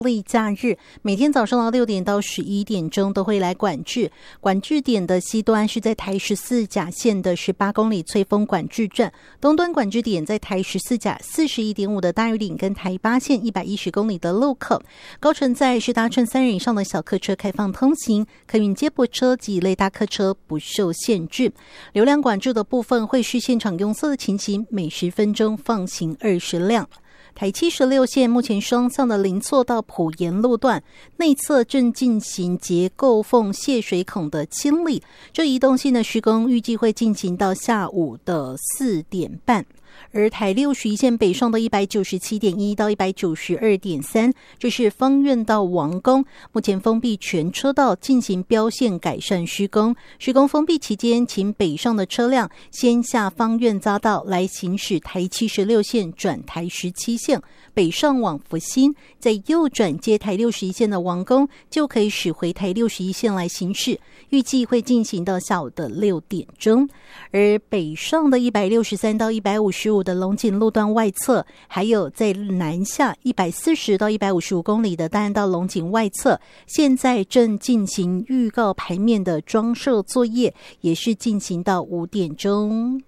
例假日，每天早上的6点到11点钟都会来管制。管制点的西端是在台14甲线的18公里翠峰管制站，东端管制点在台14甲 41.5 的大屿岭跟台8线110公里的路口。高乘载是搭乘3人以上的小客车开放通行，客运接驳车及一类大客车不受限制。流量管制的部分会视现场拥塞的情形，每10分钟放行20辆。台76线目前双向的林厝到埔盐路段内侧正进行结构缝泄水孔的清理，这移动性的施工预计会进行到下午的4点半。而台61线北上的 197.1 到 192.3， 这是芳苑到王宫，目前封闭全车道进行标线改善施工。施工封闭期间，请北上的车辆先下芳苑匝道来行驶台76线转台17线，北上往福兴，再右转接台61线的王宫，就可以驶回台61线来行驶。预计会进行到下午的6点钟。而北上的163到155的龙井路段外侧，还有在南下140到155公里的大安道龙井外侧，现在正进行预告牌面的装设作业，也是进行到5点钟。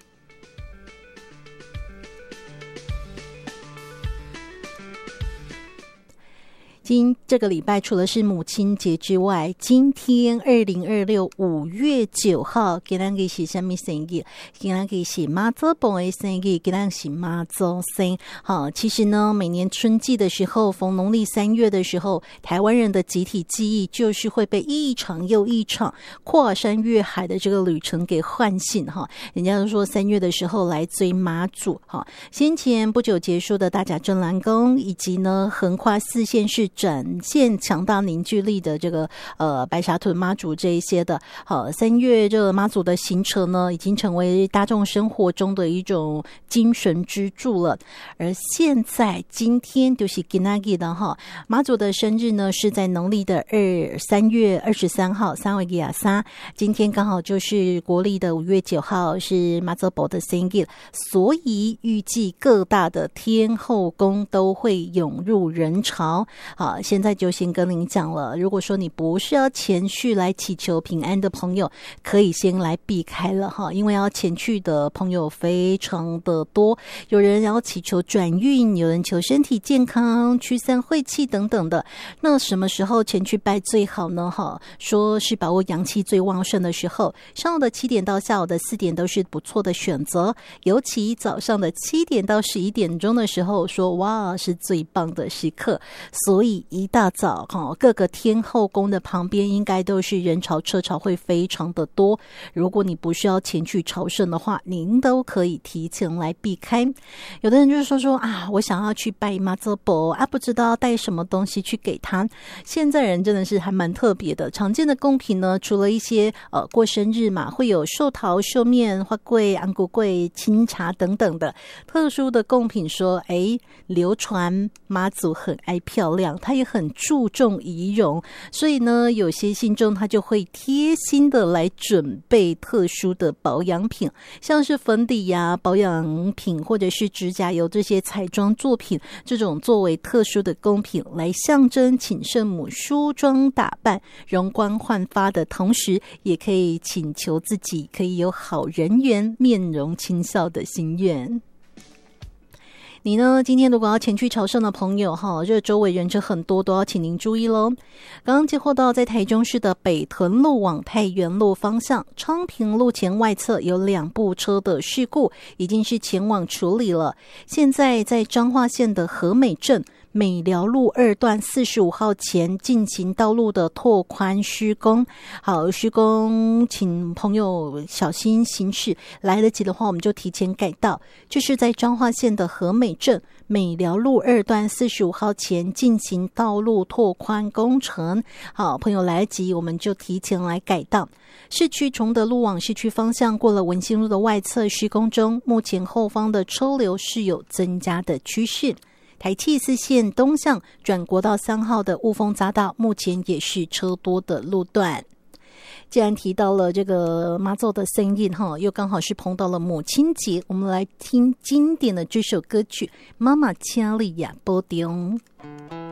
这个礼拜除了是母亲节之外，今天2026 5月9号今天是什么生日？今天是妈祖婆的生日，今天是妈祖生。好，其实呢，每年春季的时候，逢农历3月的时候，台湾人的集体记忆就是会被一场又一场跨山越海的这个旅程给唤醒哈。人家都说3月的时候来追妈祖哈。先前不久结束的大甲镇澜宫，以及呢横跨4县市展现强大凝聚力的这个白沙屯妈祖这一些的，好，3月这个妈祖的行程呢，已经成为大众生活中的一种精神支柱了。而现在今天就是今天的哈，妈祖的生日呢是在农历的3月23号，3月23，今天刚好就是国历的5月9号是妈祖婆的生日，所以预计各大的天后宫都会涌入人潮。好，现在就先跟您讲了，如果说你不是要前去来祈求平安的朋友，可以先来避开了哈，因为要前去的朋友非常的多，有人要祈求转运，有人求身体健康、驱散晦气等等的。那什么时候前去拜最好呢？哈，说是把握阳气最旺盛的时候，上午的7点到下午的4点都是不错的选择，尤其早上的7点到11点钟的时候，说哇是最棒的时刻。所以一大早各个天后宫的旁边应该都是人潮车潮会非常的多，如果你不需要前去朝圣的话，您都可以提前来避开。有的人就是说啊，我想要去拜妈祖婆啊，不知道要带什么东西去给他。现在人真的是还蛮特别的，常见的贡品呢，除了一些过生日嘛，会有寿桃、寿面、花粿、安骨粿、清茶等等的特殊的贡品说，流传妈祖很爱漂亮，他也很注重仪容，所以呢，有些信众他就会贴心的来准备特殊的保养品，像是粉底呀、保养品或者是指甲油这些彩妆作品，这种作为特殊的贡品来象征请圣母梳妆打扮、容光焕发的同时，也可以请求自己可以有好人缘、面容清笑的心愿。你呢？今天如果要前去朝圣的朋友这周围人车很多，都要请您注意咯。刚刚接获到在台中市的北屯路往太原路方向昌平路前外侧有2部车的事故，已经是前往处理了。现在在彰化县的和美镇美寮路2段45号前进行道路的拓宽施工。好，施工请朋友小心行驶，来得及的话我们就提前改道。这是在彰化县的和美镇美寮路2段45号前进行道路拓宽工程。好，朋友来得及我们就提前来改道。市区崇德路往市区方向过了文心路的外侧施工中，目前后方的车流是有增加的趋势。台74线东向转国道3号的雾峰匝道，目前也是车多的路段。既然提到了这个妈祖的生日又刚好是碰到了母亲节，我们来听经典的这首歌曲《妈妈请你也保重》。